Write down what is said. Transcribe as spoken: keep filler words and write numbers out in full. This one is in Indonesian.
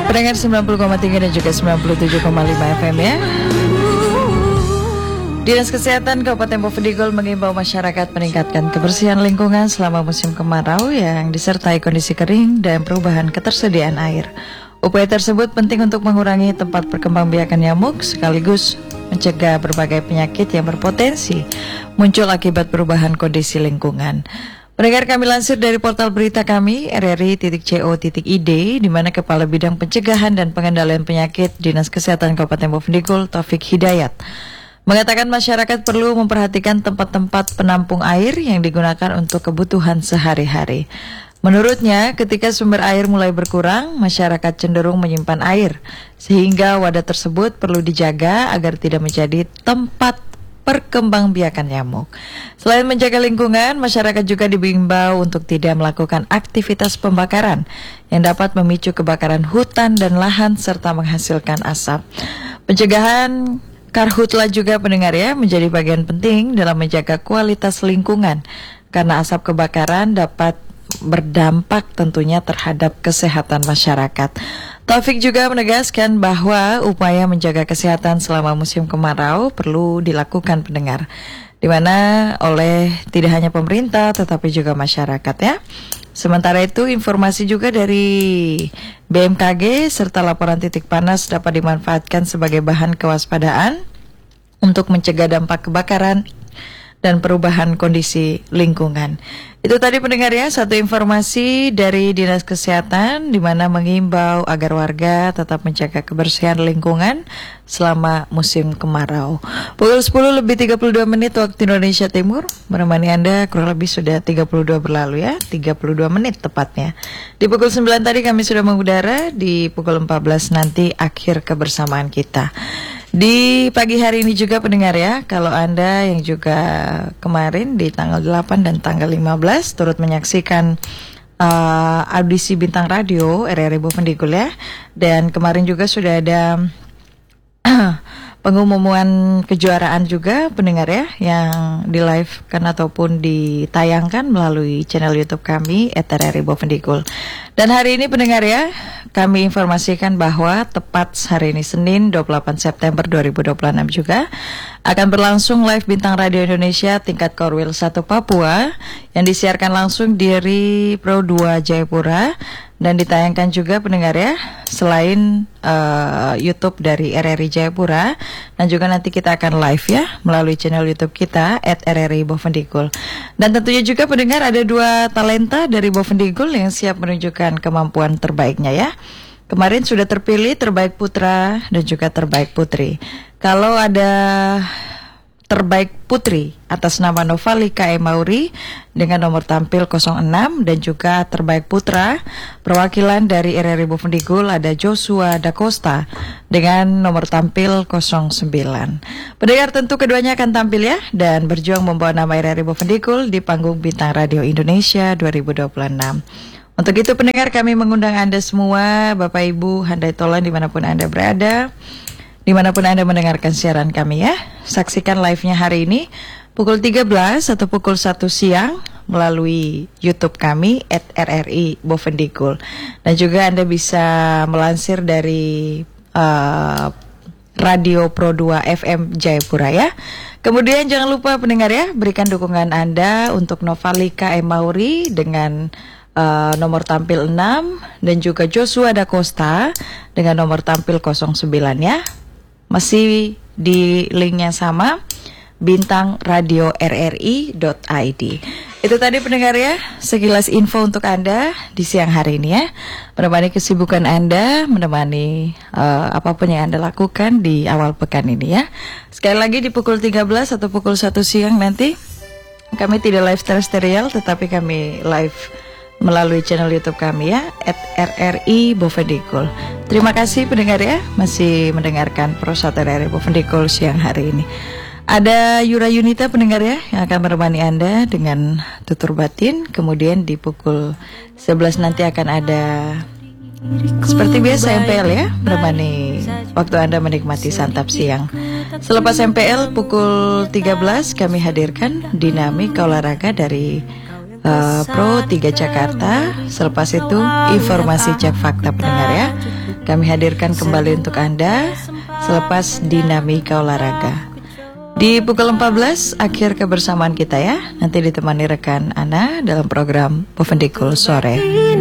Pendengar sembilan puluh koma tiga dan juga sembilan puluh tujuh koma lima F M ya. Dinas Kesehatan Kabupaten Bovendigul mengimbau masyarakat meningkatkan kebersihan lingkungan selama musim kemarau yang disertai kondisi kering dan perubahan ketersediaan air. Upaya tersebut penting untuk mengurangi tempat perkembangbiakan nyamuk sekaligus mencegah berbagai penyakit yang berpotensi muncul akibat perubahan kondisi lingkungan. Pendengar, kami lansir dari portal berita kami r r i titik co titik i d, di mana Kepala Bidang Pencegahan dan Pengendalian Penyakit Dinas Kesehatan Kabupaten Bovendigul, Taufik Hidayat, mengatakan masyarakat perlu memperhatikan tempat-tempat penampung air yang digunakan untuk kebutuhan sehari-hari. Menurutnya, ketika sumber air mulai berkurang, masyarakat cenderung menyimpan air, sehingga wadah tersebut perlu dijaga agar tidak menjadi tempat perkembangbiakan nyamuk. Selain menjaga lingkungan, masyarakat juga diimbau untuk tidak melakukan aktivitas pembakaran yang dapat memicu kebakaran hutan dan lahan serta menghasilkan asap. Pencegahan Karhutla juga, pendengar ya, menjadi bagian penting dalam menjaga kualitas lingkungan karena asap kebakaran dapat berdampak tentunya terhadap kesehatan masyarakat. Taufik juga menegaskan bahwa upaya menjaga kesehatan selama musim kemarau perlu dilakukan, pendengar, di mana oleh tidak hanya pemerintah tetapi juga masyarakat ya. Sementara itu, informasi juga dari B M K G serta laporan titik panas dapat dimanfaatkan sebagai bahan kewaspadaan untuk mencegah dampak kebakaran dan perubahan kondisi lingkungan. Itu tadi, pendengar ya, satu informasi dari Dinas Kesehatan di mana mengimbau agar warga tetap menjaga kebersihan lingkungan selama musim kemarau. Pukul sepuluh lebih tiga puluh dua menit waktu Indonesia Timur, menemani Anda kurang lebih sudah tiga puluh dua berlalu ya, tiga puluh dua menit tepatnya. Di pukul sembilan tadi kami sudah mengudara, di pukul empat belas nanti akhir kebersamaan kita. Di pagi hari ini juga, pendengar ya, kalau Anda yang juga kemarin di tanggal delapan dan tanggal lima belas turut menyaksikan uh, audisi Bintang Radio R R I Bovendigul ya, dan kemarin juga sudah ada pengumuman kejuaraan juga, pendengar ya, yang di live kan ataupun ditayangkan melalui channel YouTube kami at R R I Bovendigul. Dan hari ini, pendengar ya, kami informasikan bahwa tepat hari ini Senin dua puluh delapan September dua ribu dua puluh enam juga akan berlangsung live Bintang Radio Indonesia tingkat Korwil satu Papua yang disiarkan langsung dari Pro dua Jayapura dan ditayangkan juga, pendengar ya, selain uh, YouTube dari R R I Jayapura, dan juga nanti kita akan live ya melalui channel YouTube kita at R R I Bovendigul. Dan tentunya juga, pendengar, ada dua talenta dari Bovendigul yang siap menunjukkan kemampuan terbaiknya ya. Kemarin sudah terpilih terbaik putra dan juga terbaik putri. Kalau ada terbaik putri atas nama Novalika Emauri dengan nomor tampil nol enam, dan juga terbaik putra perwakilan dari R R I Bovendigul ada Joshua Da Costa dengan nomor tampil nol sembilan. Pendengar, tentu keduanya akan tampil ya dan berjuang membawa nama R R I Bovendigul di panggung Bintang Radio Indonesia dua ribu dua puluh enam. Untuk itu, pendengar, kami mengundang Anda semua, Bapak Ibu, handai tolan dimanapun Anda berada, dimanapun Anda mendengarkan siaran kami ya. Saksikan live-nya hari ini pukul tiga belas atau pukul satu siang melalui YouTube kami at R R I Bovendigul. Dan juga Anda bisa melansir dari uh, Radio Pro dua F M Jayapura ya. Kemudian jangan lupa, pendengar ya, berikan dukungan Anda untuk Novalika Emauri dengan Uh, nomor tampil enam dan juga Joshua Da Costa dengan nomor tampil nol sembilan ya. Masih di link yang sama, bintang radio r r i dot i d. Itu tadi, pendengar ya, sekilas info untuk Anda di siang hari ini ya, menemani kesibukan Anda, menemani uh, apapun yang Anda lakukan di awal pekan ini ya. Sekali lagi, di pukul tiga belas atau pukul satu siang nanti kami tidak live terestrial, tetapi kami live melalui channel YouTube kami ya at R R I Bovendigul. Terima kasih, pendengar ya, masih mendengarkan Prosat R R I Bovendigul siang hari ini. Ada Yura Yunita, pendengar ya, yang akan menemani Anda dengan tutur batin. Kemudian di pukul sebelas nanti akan ada seperti biasa M P L ya, menemani waktu Anda menikmati santap siang. Selepas M P L pukul tiga belas kami hadirkan dinamika olahraga dari uh, Pro tiga Jakarta. Selepas itu informasi cek fakta, pendengar ya. kami hadirkan kembali untuk Anda selepas dinamika olahraga. Di pukul empat belas akhir kebersamaan kita ya. Nanti ditemani rekan Ana dalam program Bovendikul Sore.